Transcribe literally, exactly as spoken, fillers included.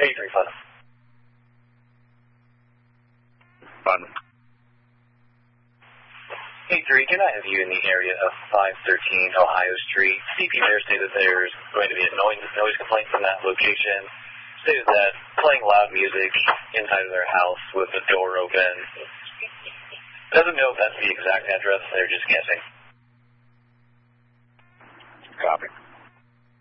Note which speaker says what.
Speaker 1: eighty-three Fun.
Speaker 2: Fun.
Speaker 1: Hey, three, can I have you in the area of five thirteen Ohio Street? C P there stated there's going to be a noise, noise complaint from that location. Stated that playing loud music inside of their house with the door open. Doesn't know if that's the exact address, they're just guessing.
Speaker 2: Copy.